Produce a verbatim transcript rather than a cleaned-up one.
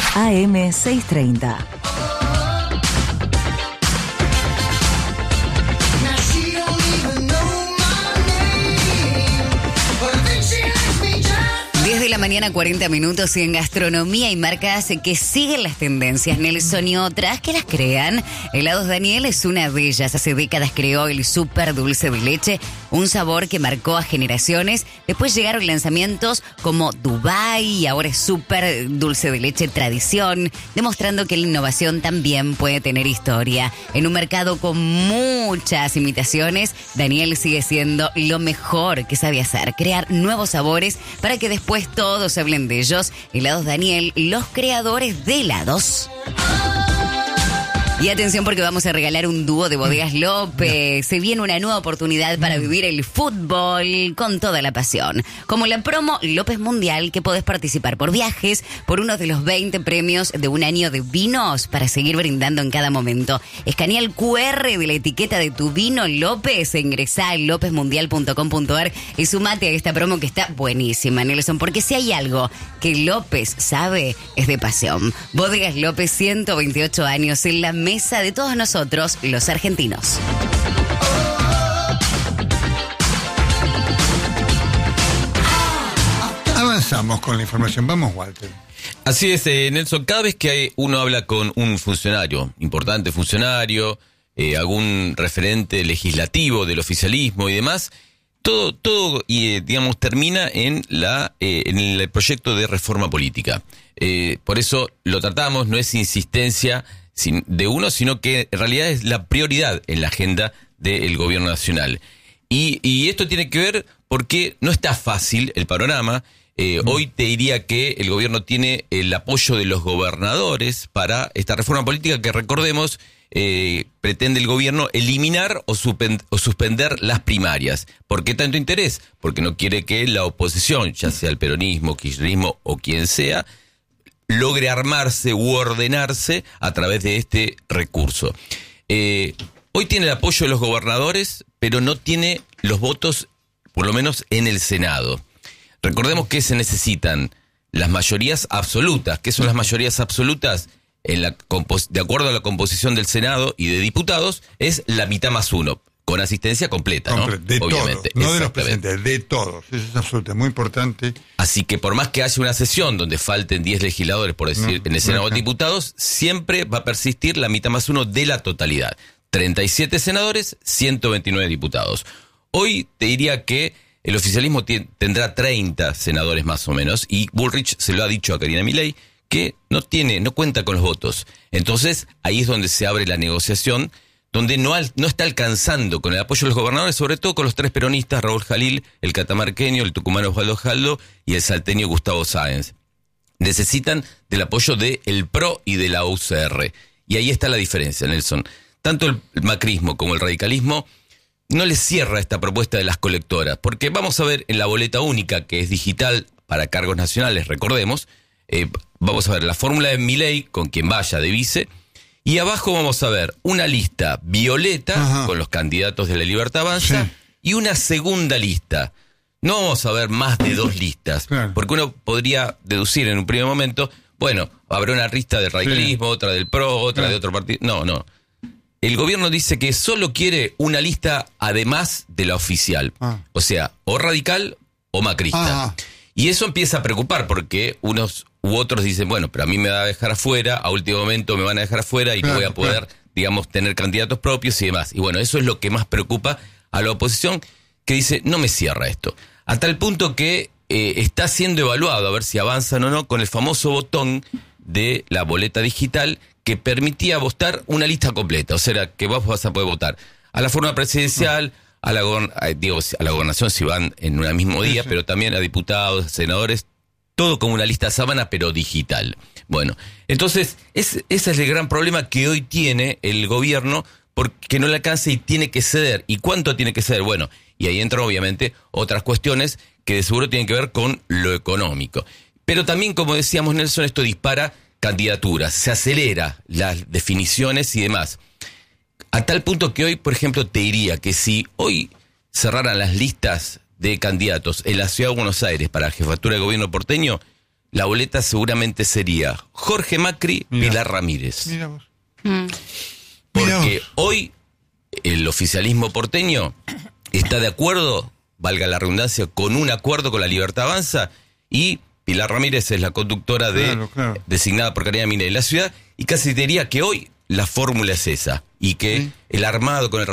A M seiscientos treinta. diez de la mañana, cuarenta minutos, y en gastronomía y marcas que siguen las tendencias, Nelson, y otras que las crean. Helados Daniel es una de ellas. Hace décadas creó el súper dulce de leche, un sabor que marcó a generaciones. Después llegaron lanzamientos como Dubai y ahora es súper dulce de leche tradición, demostrando que la innovación también puede tener historia. En un mercado con muchas imitaciones, Daniel sigue siendo lo mejor que sabe hacer, crear nuevos sabores para que después todos hablen de ellos. Helados Daniel, los creadores de helados. Y atención, porque vamos a regalar un dúo de Bodegas López. Se viene una nueva oportunidad para vivir el fútbol con toda la pasión. Como la promo López Mundial, que podés participar por viajes, por uno de los veinte premios de un año de vinos para seguir brindando en cada momento. Escanea el cu erre de la etiqueta de tu vino López, e ingresá a lópez mundial punto com punto ar y sumate a esta promo que está buenísima, Nelson, porque si hay algo que López sabe, es de pasión. Bodegas López, ciento veintiocho años en la mesa de todos nosotros, los argentinos. Avanzamos con la información. Vamos, Walter. Así es, eh, Nelson. Cada vez que hay, uno habla con un funcionario, importante funcionario, eh, algún referente legislativo del oficialismo y demás, todo, todo eh, digamos, termina en, la, eh, en el proyecto de reforma política. Eh, por eso lo tratamos, no es insistencia de uno, sino que en realidad es la prioridad en la agenda del gobierno nacional. Y, y esto tiene que ver porque no está fácil el panorama. Eh, mm. Hoy te diría que el gobierno tiene el apoyo de los gobernadores para esta reforma política que, recordemos, eh, pretende el gobierno eliminar o, suspend- o suspender las primarias. ¿Por qué tanto interés? Porque no quiere que la oposición, ya sea el peronismo, kirchnerismo o quien sea, logre armarse u ordenarse a través de este recurso. Eh, hoy tiene el apoyo de los gobernadores, pero no tiene los votos, por lo menos en el Senado. Recordemos que se necesitan las mayorías absolutas. ¿Qué son las mayorías absolutas? En la compos- de acuerdo a la composición del Senado y de diputados, es la mitad más uno. Con asistencia completa, ¿no? De Obviamente. Todos, no de los presentes, de todos. Eso es absolutamente muy importante. Así que por más que haya una sesión donde falten diez legisladores, por decir, no, en el Senado de Diputados, siempre va a persistir la mitad más uno de la totalidad. treinta y siete senadores, ciento veintinueve diputados. Hoy te diría que el oficialismo t- tendrá treinta senadores más o menos, y Bullrich se lo ha dicho a Karina Milei, que no tiene, no cuenta con los votos. Entonces, ahí es donde se abre la negociación, donde no, al, no está alcanzando con el apoyo de los gobernadores, sobre todo con los tres peronistas, Raúl Jalil, el catamarqueño, el tucumano Osvaldo Jaldo y el salteño Gustavo Sáenz. Necesitan del apoyo del P R O y de la U C R. Y ahí está la diferencia, Nelson. Tanto el macrismo como el radicalismo no les cierra esta propuesta de las colectoras, porque vamos a ver en la boleta única, que es digital para cargos nacionales, recordemos, eh, vamos a ver la fórmula de Milei con quien vaya de vice. Y abajo vamos a ver una lista violeta, ajá, con los candidatos de la Libertad Avanza, sí, y una segunda lista. No vamos a ver más de dos listas, claro, porque uno podría deducir en un primer momento, bueno, habrá una lista del radicalismo, sí, otra del P R O, otra, claro, de otro partido. No, no. El gobierno dice que solo quiere una lista además de la oficial. Ah. O sea, o radical o macrista. Ah. Y eso empieza a preocupar porque unos u otros dicen, bueno, pero a mí me va a dejar afuera, a último momento me van a dejar afuera y claro, no voy a poder, claro, digamos, tener candidatos propios y demás. Y bueno, eso es lo que más preocupa a la oposición, que dice, no me cierra esto. A tal punto que eh, está siendo evaluado a ver si avanzan o no con el famoso botón de la boleta digital que permitía votar una lista completa. O sea, que vos vas a poder votar a la forma presidencial, a la, a, digo, a la gobernación si van en un mismo día, sí, sí, pero también a diputados, senadores, todo como una lista sábana, pero digital. Bueno, entonces, es, ese es el gran problema que hoy tiene el gobierno, porque no le alcanza y tiene que ceder. ¿Y cuánto tiene que ceder? Bueno, y ahí entran obviamente otras cuestiones que de seguro tienen que ver con lo económico. Pero también, como decíamos, Nelson, esto dispara candidaturas, se acelera las definiciones y demás. A tal punto que hoy, por ejemplo, te diría que si hoy cerraran las listas de candidatos en la Ciudad de Buenos Aires para la jefatura de gobierno porteño, la boleta seguramente sería Jorge Macri, Mirá. Pilar Ramírez. Mira vos. Mm. Porque Mirá vos. hoy el oficialismo porteño está de acuerdo, valga la redundancia, con un acuerdo con la Libertad Avanza, y Pilar Ramírez es la conductora de Claro, claro. designada por Karina Milei de la ciudad, y casi diría que hoy la fórmula es esa, y que Sí. el armado con el